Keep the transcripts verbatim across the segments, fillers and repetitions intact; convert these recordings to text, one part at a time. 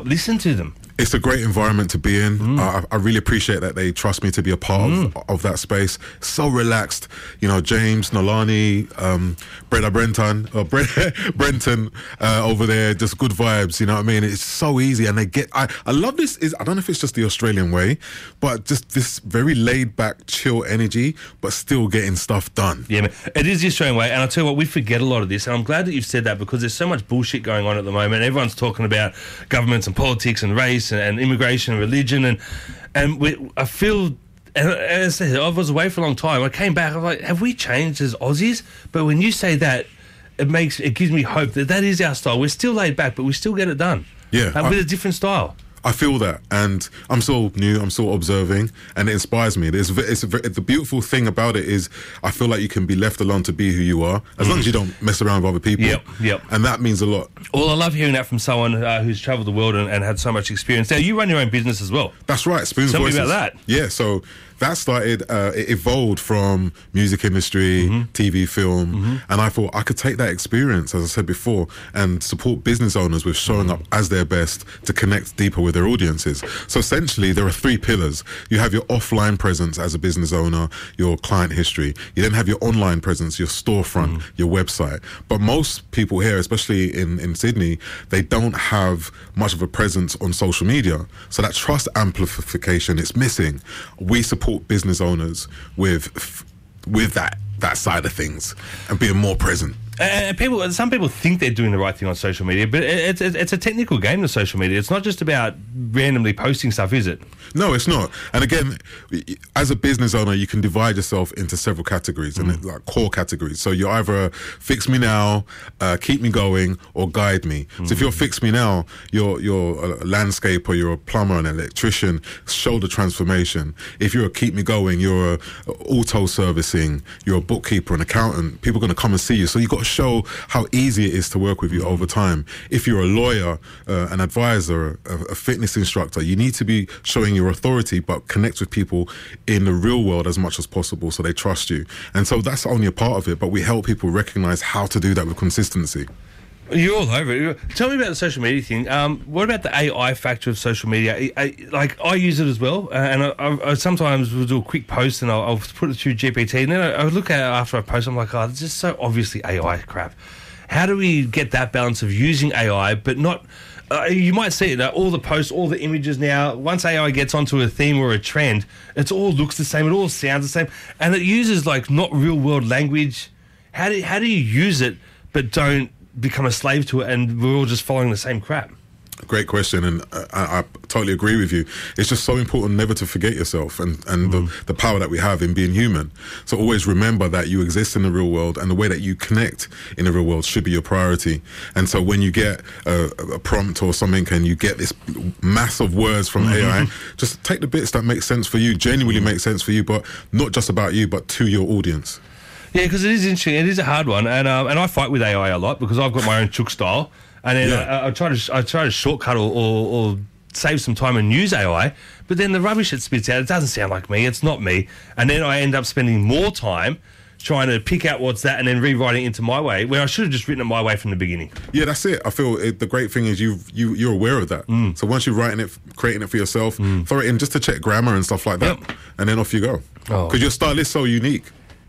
Listen to them. It's a great environment to be in. Mm. Uh, I, I really appreciate that they trust me to be a part mm. of, of that space. So relaxed. You know, James, Nolani, um, Brenda Brenton, or Bre- Brenton uh, over there, just good vibes, you know what I mean? It's so easy. And they get, I, I love this, is I don't know if it's just the Australian way, but just this very laid back, chill energy, but still getting stuff done. Yeah, man. It is the Australian way. And I'll tell you what, we forget a lot of this. And I'm glad that you've said that because there's so much bullshit going on at the moment. Everyone's talking about governments and politics and race and, and immigration and religion. And, and we, I feel... And as I said, I was away for a long time. I came back, I was like, have we changed as Aussies? But when you say that, it makes it gives me hope that that is our style. We're still laid back, but we still get it done. Yeah. Uh, with I, a different style. I feel that, and I'm still new, I'm still observing, and it inspires me. It's, it's, it's the beautiful thing about it is I feel like you can be left alone to be who you are, as mm. long as you don't mess around with other people. Yep, yep. And that means a lot. Well, I love hearing that from someone uh, who's travelled the world and, and had so much experience. Now, you run your own business as well. That's right, Spoons Tell Voices. Tell me about that. Yeah, so that started, uh, it evolved from music industry, mm-hmm. T V, film, mm-hmm. and I thought I could take that experience, as I said before, and support business owners with showing mm-hmm. up as their best to connect deeper with their audiences. So essentially, there are three pillars. You have your offline presence as a business owner, your client history. You then have your online presence, your storefront, mm-hmm. your website. But most people here, especially in, in Sydney, they don't have much of a presence on social media. So that trust amplification is missing. We support business owners with with that that side of things and being more present. And people, some people think they're doing the right thing on social media, but it's it's a technical game, the social media. It's not just about randomly posting stuff, is it? No, it's not. And again, as a business owner, you can divide yourself into several categories, mm. and like core categories. So you're either fix me now, uh, keep me going, or guide me. Mm. So if you're fix me now, you're you're a landscaper, you're a plumber, an electrician, shoulder transformation. If you're a keep me going, you're a, a auto servicing, you're a bookkeeper, an accountant. People are going to come and see you. So you've got to show how easy it is to work with you over time. If you're a lawyer, uh, an advisor, a, a fitness instructor, you need to be showing your authority, but connect with people in the real world as much as possible so they trust you. And so that's only a part of it, but we help people recognize how to do that with consistency. You're all over it. Tell me about the social media thing. Um, what about the A I factor of social media? I, I, like, I use it as well, uh, and I, I, I sometimes will do a quick post and I'll, I'll put it through G P T, and then I, I look at it after I post, I'm like, oh, this is so obviously A I crap. How do we get that balance of using A I, but not... Uh, you might see it, uh, all the posts, all the images now, once A I gets onto a theme or a trend, it all looks the same, it all sounds the same, and it uses, like, not real-world language. How do, how do you use it, but don't become a slave to it, and we're all just following the same crap? Great question, and I, I totally agree with you. It's just so important never to forget yourself and, and mm. the, the power that we have in being human. So always remember that you exist in the real world, and the way that you connect in the real world should be your priority. And so when you get a, a prompt or something and you get this mass of words from mm-hmm. A I, just take the bits that make sense for you, genuinely make sense for you, but not just about you, but to your audience. Yeah, because it is interesting. It is a hard one, and um, and I fight with A I a lot because I've got my own chook style, and then yeah. I, I try to I try to shortcut or, or, or save some time and use A I, but then the rubbish it spits out, it doesn't sound like me. It's not me, and then I end up spending more time trying to pick out what's that and then rewriting it into my way, where I should have just written it my way from the beginning. Yeah, that's it. I feel it, the great thing is you you you're aware of that. Mm. So once you're writing it, creating it for yourself, mm. throw it in just to check grammar and stuff like that, yep. and then off you go. Because oh. your style is so unique.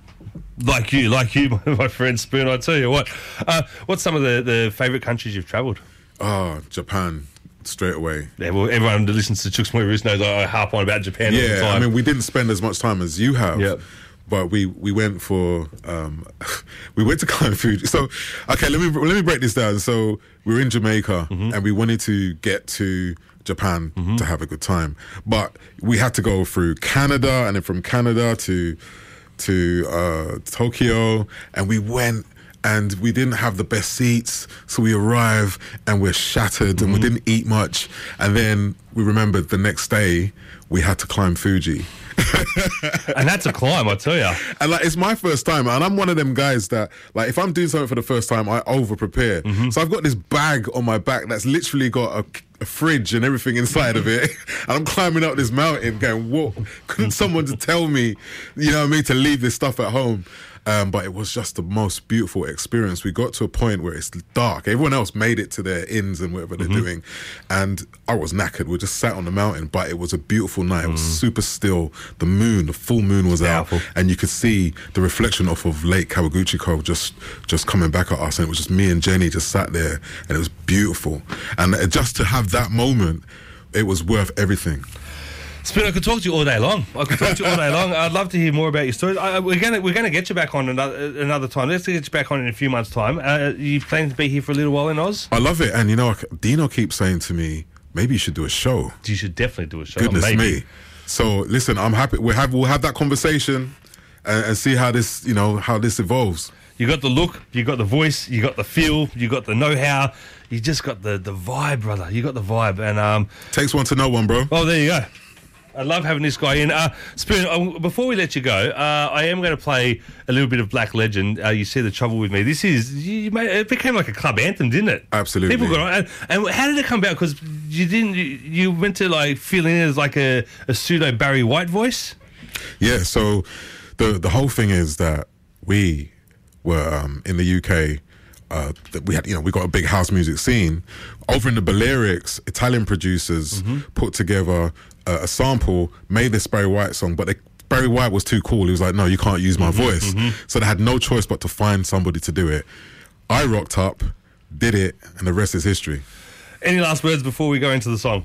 Like you, like you, my friend Spoon, I tell you what. Uh, what's some of the, the favourite countries you've travelled? Oh, Japan, straight away. Yeah, well, everyone that listens to Chooks Movies knows I harp on about Japan yeah, all the time. I mean, we didn't spend as much time as you have. Yep. But we, we went for um, we went to climb Fuji. So okay, let me let me break this down. So we were in Jamaica mm-hmm. and we wanted to get to Japan mm-hmm. to have a good time, but we had to go through Canada and then from Canada to to uh, Tokyo, and we went. And we didn't have the best seats, so we arrived and we're shattered mm-hmm. and we didn't eat much. And then we remembered the next day we had to climb Fuji. And that's a climb, I tell you. And like, it's my first time, and I'm one of them guys that, like, if I'm doing something for the first time, I over prepare. Mm-hmm. So I've got this bag on my back that's literally got a a fridge and everything inside of it. And I'm climbing up this mountain going, what? Couldn't someone just tell me, you know what I mean, to leave this stuff at home? Um, but it was just the most beautiful experience. We got to a point where it's dark. Everyone else made it to their inns and whatever they're Mm-hmm. doing. And I was knackered. We just sat on the mountain, but it was a beautiful night. It was Mm. super still. The moon, the full moon was Powerful. out. And you could see the reflection off of Lake Kawaguchi Cove just, just coming back at us. And it was just me and Jenny just sat there. And it was beautiful. And uh, just to have that moment, it was worth everything. Spoon, I could talk to you all day long. I could talk to you all day long. I'd love to hear more about your story. I, we're gonna we're gonna get you back on another another time. Let's get you back on in a few months' time. Uh, you planning to be here for a little while in Oz? I love it. And, you know, Dino keeps saying to me, maybe you should do a show. You should definitely do a show. Goodness maybe. me. So, listen, I'm happy. We'll have, we'll have that conversation and, and see how this, you know, how this evolves. You got the look, you got the voice, you got the feel, you got the know-how. You just got the, the vibe, brother. You got the vibe. And, um... Takes one to know one, bro. Oh, there you go. I love having this guy in. Uh, Spoon, uh, before we let you go, uh, I am going to play a little bit of Black Legend. Uh, you see the trouble with me. This is, you made, it became like a club anthem, didn't it? Absolutely. People got on. And, and how did it come about? Because you didn't, you, you went to like feeling it as like a, a pseudo Barry White voice? Yeah, so the the whole thing is that we were um, in the U K. Uh, that we had, you know, we got a big house music scene over in the Balearics. Italian producers Mm-hmm. put together a, a sample, made this Barry White song, but they, Barry White was too cool. He was like, "No, you can't use my Mm-hmm, voice." So they had no choice but to find somebody to do it. I rocked up, did it, and the rest is history. Any last words before we go into the song?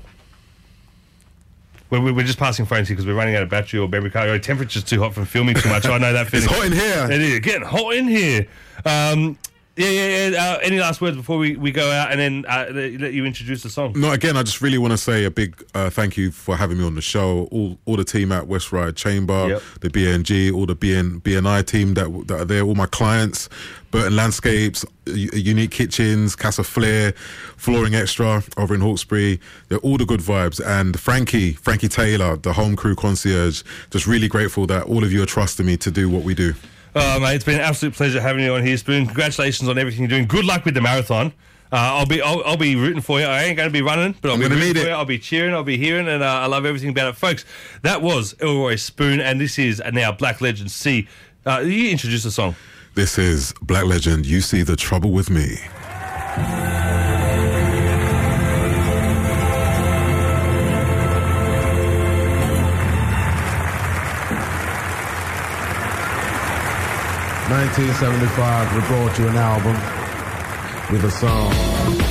We're, we're just passing phones here because we're running out of battery or memory card. Our temperature's too hot from filming too much. I know that feeling. It's hot in here. It is getting hot in here. Um, yeah, yeah, yeah. Uh, any last words before we, we go out and then uh, let, let you introduce the song? No, again, I just really want to say a big uh, thank you for having me on the show. All all the team at West Ride Chamber, Yep. the B N G, all the B N, B N I team that, that are there, all my clients, Burton Landscapes, U- Unique Kitchens, Casa Flair, Flooring Extra over in Hawkesbury. They're all the good vibes. And Frankie, Frankie Taylor, the home crew concierge, just really grateful that all of you are trusting me to do what we do. Oh, mate, it's been an absolute pleasure having you on here, Spoon. Congratulations on everything you're doing. Good luck with the marathon. Uh, I'll be I'll, I'll be rooting for you. I ain't going to be running, but I'll I'm be gonna rooting need for it. you. I'll be cheering. I'll be hearing, and uh, I love everything about it, folks. That was Elroy Spoon, and this is now Black Legend C. Uh, you introduce the song. This is Black Legend, You See the Trouble With Me. nineteen seventy-five, we brought you an album with a song.